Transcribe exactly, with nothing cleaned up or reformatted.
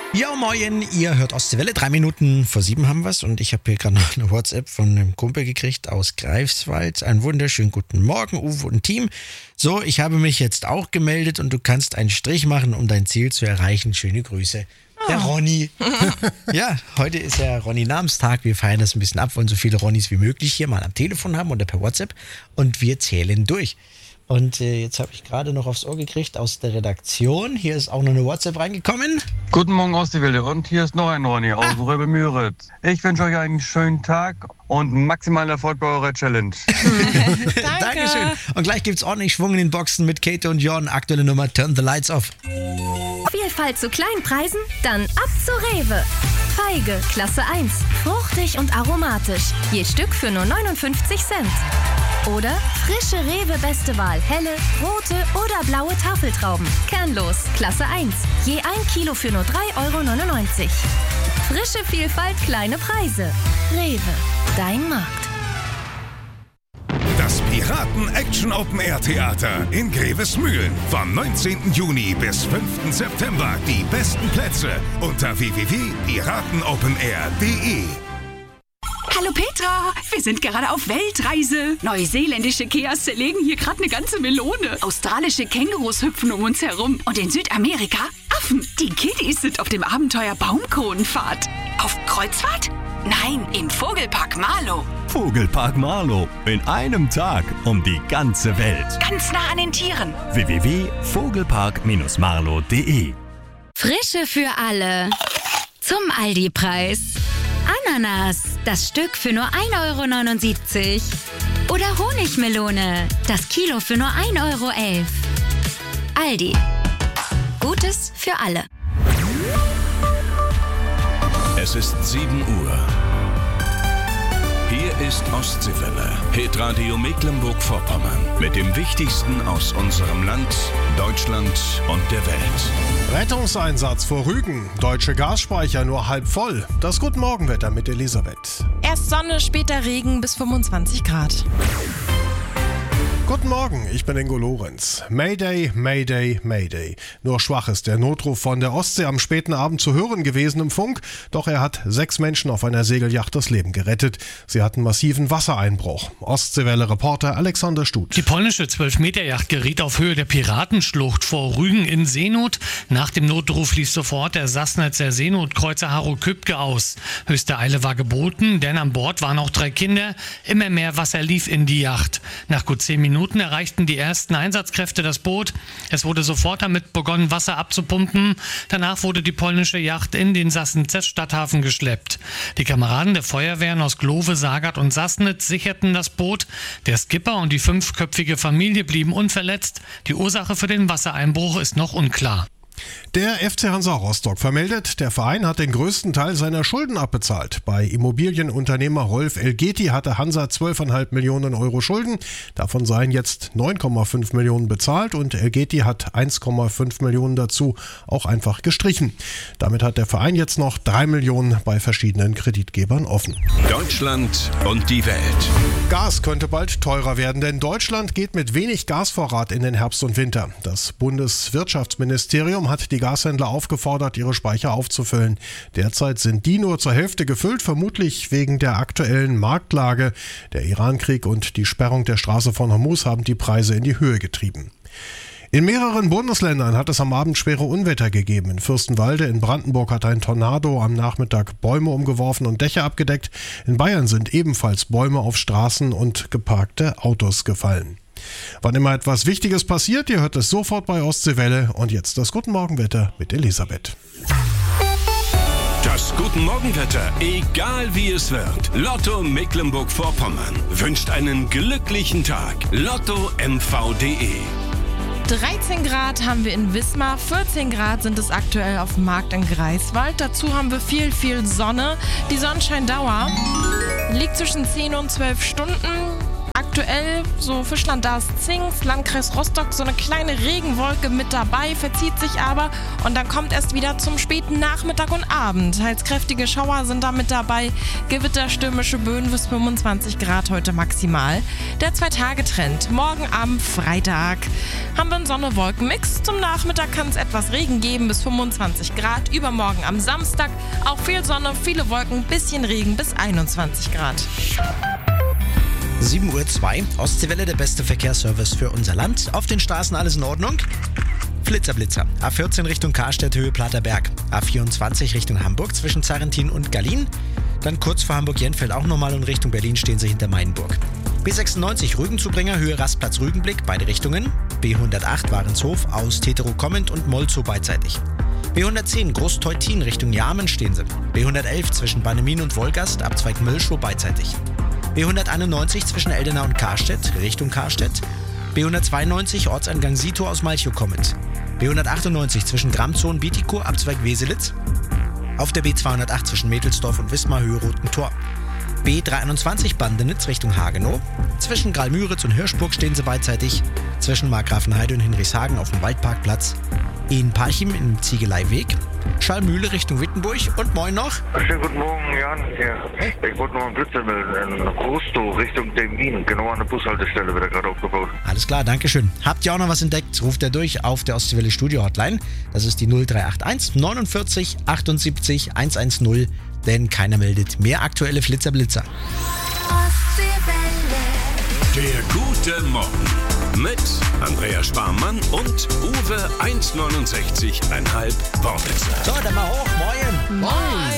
Ja, moin, ihr hört Ostseewelle, drei Minuten vor sieben haben wir's und ich habe hier gerade noch eine WhatsApp von einem Kumpel gekriegt aus Greifswald. Einen wunderschönen guten Morgen, Uwe und Team. So, ich habe mich jetzt auch gemeldet und du kannst einen Strich machen, um dein Ziel zu erreichen. Schöne Grüße. Der Ronny. Ja, heute ist ja Ronny Namenstag. Wir feiern das ein bisschen ab, wollen so viele Ronnys wie möglich hier mal am Telefon haben oder per WhatsApp und wir zählen durch. Und äh, jetzt habe ich gerade noch aufs Ohr gekriegt aus der Redaktion. Hier ist auch noch eine WhatsApp reingekommen. Guten Morgen aus der Welle und hier ist noch ein Ronny aus ah. Röbe-Müritz. Ich wünsche euch einen schönen Tag und maximalen Erfolg bei eurer Challenge. Danke. Dankeschön. Und gleich gibt's ordentlich Schwung in den Boxen mit Kate und Jon. Aktuelle Nummer Turn the Lights Off. Vielfalt zu kleinen Preisen? Dann ab zu Rewe. Feige, Klasse eins. Fruchtig und aromatisch. Je Stück für nur neunundfünfzig Cent. Oder frische Rewe Beste Wahl. Helle, rote oder blaue Tafeltrauben. Kernlos, Klasse eins. Je ein Kilo für nur drei Euro neunundneunzig. Frische Vielfalt, kleine Preise. Rewe, dein Markt. Das Piraten-Action-Open-Air-Theater in Grevesmühlen. Vom neunzehnten Juni bis fünften September. Die besten Plätze unter w w w punkt piratenopenair punkt de. Hallo Petra, wir sind gerade auf Weltreise. Neuseeländische Keas zerlegen hier gerade eine ganze Melone. Australische Kängurus hüpfen um uns herum. Und in Südamerika Affen. Die Kiddies sind auf dem Abenteuer Baumkronenfahrt. Auf Kreuzfahrt? Nein, im Vogelpark Marlow. Vogelpark Marlow. In einem Tag um die ganze Welt. Ganz nah an den Tieren. w w w punkt vogelpark marlow punkt de. Frische für alle. Zum Aldi-Preis. Ananas, das Stück für nur ein Euro neunundsiebzig. Oder Honigmelone, das Kilo für nur ein Euro elf. Aldi. Gutes für alle. Es ist sieben Uhr. Hier ist Ostseewelle, Hitradio Mecklenburg-Vorpommern. Mit dem Wichtigsten aus unserem Land, Deutschland und der Welt. Rettungseinsatz vor Rügen. Deutsche Gasspeicher nur halb voll. Das Guten Morgenwetter mit Elisabeth. Erst Sonne, später Regen bis fünfundzwanzig Grad. Guten Morgen, ich bin Ingo Lorenz. Mayday, Mayday, Mayday. Nur schwach ist der Notruf von der Ostsee am späten Abend zu hören gewesen im Funk. Doch er hat sechs Menschen auf einer Segelyacht das Leben gerettet. Sie hatten massiven Wassereinbruch. Ostseewelle-Reporter Alexander Stut. Die polnische zwölf-Meter-Yacht geriet auf Höhe der Piratenschlucht vor Rügen in Seenot. Nach dem Notruf lief sofort der Sassnitzer Seenotkreuzer Harro Kübke aus. Höchste Eile war geboten, denn an Bord waren auch drei Kinder. Immer mehr Wasser lief in die Yacht. Nach gut zehn Minuten Minuten erreichten die ersten Einsatzkräfte das Boot. Es wurde sofort damit begonnen, Wasser abzupumpen. Danach wurde die polnische Yacht in den Sassnitzer Stadthafen geschleppt. Die Kameraden der Feuerwehren aus Glove, Sagard und Sassnitz sicherten das Boot. Der Skipper und die fünfköpfige Familie blieben unverletzt. Die Ursache für den Wassereinbruch ist noch unklar. Der F C Hansa Rostock vermeldet, der Verein hat den größten Teil seiner Schulden abbezahlt. Bei Immobilienunternehmer Rolf Elgeti hatte Hansa zwölf Komma fünf Millionen Euro Schulden. Davon seien jetzt neun Komma fünf Millionen bezahlt und Elgeti hat eins Komma fünf Millionen dazu auch einfach gestrichen. Damit hat der Verein jetzt noch drei Millionen bei verschiedenen Kreditgebern offen. Deutschland und die Welt. Gas könnte bald teurer werden, denn Deutschland geht mit wenig Gasvorrat in den Herbst und Winter. Das Bundeswirtschaftsministerium hat die Gashändler aufgefordert, ihre Speicher aufzufüllen. Derzeit sind die nur zur Hälfte gefüllt, vermutlich wegen der aktuellen Marktlage. Der Irankrieg und die Sperrung der Straße von Hormuz haben die Preise in die Höhe getrieben. In mehreren Bundesländern hat es am Abend schwere Unwetter gegeben. In Fürstenwalde in Brandenburg hat ein Tornado am Nachmittag Bäume umgeworfen und Dächer abgedeckt. In Bayern sind ebenfalls Bäume auf Straßen und geparkte Autos gefallen. Wann immer etwas Wichtiges passiert, ihr hört es sofort bei Ostseewelle. Und jetzt das Guten Morgenwetter mit Elisabeth. Das Guten Morgenwetter, egal wie es wird. Lotto Mecklenburg-Vorpommern wünscht einen glücklichen Tag. Lotto M V punkt de. dreizehn Grad haben wir in Wismar, vierzehn Grad sind es aktuell auf dem Markt in Greifswald. Dazu haben wir viel, viel Sonne. Die Sonnenscheindauer liegt zwischen zehn und zwölf Stunden. aktuell so Fischland, da ist Zingst, Landkreis Rostock, so eine kleine Regenwolke mit dabei, verzieht sich aber und dann kommt erst wieder zum späten Nachmittag und Abend. Teils kräftige Schauer sind da mit dabei, Gewitter, stürmische Böen bis fünfundzwanzig Grad heute maximal. Der Zwei-Tage-Trend, morgen am Freitag haben wir einen Sonne-Wolken-Mix. Zum Nachmittag kann es etwas Regen geben bis fünfundzwanzig Grad, übermorgen am Samstag auch viel Sonne, viele Wolken, bisschen Regen bis einundzwanzig Grad. sieben Uhr zwei, Ostseewelle, der beste Verkehrsservice für unser Land. Auf den Straßen alles in Ordnung? Flitzer, Blitzer. A vierzehn Richtung Karstedt, Höhe Platerberg. A vierundzwanzig Richtung Hamburg zwischen Zarrentin und Gallien. Dann kurz vor Hamburg-Jenfeld auch nochmal und Richtung Berlin stehen sie hinter Mainburg. B sechsundneunzig Rügenzubringer, Höhe Rastplatz Rügenblick, beide Richtungen. B hundertacht Warenshof aus Tetero kommend und Molzow beidseitig. B hundertzehn Großteutin Richtung Jarmen stehen sie. B hundertelf zwischen Bannemin und Wolgast, Abzweig Mölschow beidseitig. B hunderteinundneunzig zwischen Eldena und Karstedt, Richtung Karstedt. B hundertzweiundneunzig Ortseingang Sito aus Malchow kommend. B hundertachtundneunzig zwischen Gramzow und Bietigkow, Abzweig Weselitz. Auf der B zweihundertacht zwischen Mädelsdorf und Wismar, Höhe Roten Tor. B dreiundzwanzig Bandenitz Richtung Hagenow. Zwischen Graal-Müritz und Hirschburg stehen sie beidseitig. Zwischen Markgrafenheide und Hinrichshagen auf dem Waldparkplatz. In Parchim im Ziegeleiweg. Schallmühle Richtung Wittenburg und moin noch. Schönen guten Morgen, Jan. Hier. Ich wollte noch einen Blitzer melden in Rostow Richtung Demmin. Genau an der Bushaltestelle wird er gerade aufgebaut. Alles klar, dankeschön. Habt ihr auch noch was entdeckt? Ruft er durch auf der Ostseewelle Studio Hotline. Das ist die null drei acht eins neunundvierzig achtundsiebzig hundertzehn. Denn keiner meldet mehr aktuelle Flitzer-Blitzer. Der gute Morgen mit Andreas Sparmann und Uwe eins neunundsechzig Komma fünf Wortwitzer. So, dann mal hoch, moin. Moin.